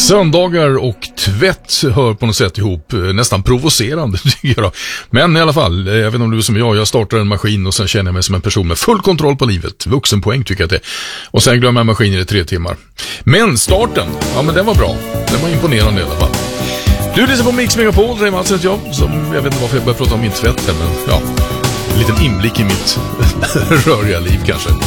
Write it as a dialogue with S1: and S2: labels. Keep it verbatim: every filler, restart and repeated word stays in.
S1: Söndagar och tvätt hör på något sätt ihop, nästan provocerande tycker jag. Men i alla fall, jag vet inte om du är som jag, jag startar en maskin och sen känner jag mig som en person med full kontroll på livet. Vuxenpoäng tycker jag det. Och sen glömmer jag maskinen i tre timmar. Men starten, ja men den var bra. Den var imponerande i alla fall. Du lyssnar på Mix Megapol, det är alltså ett jobb som, jag vet inte varför jag börjar prata om min tvätt här, men ja, en liten inblick i mitt röriga liv kanske.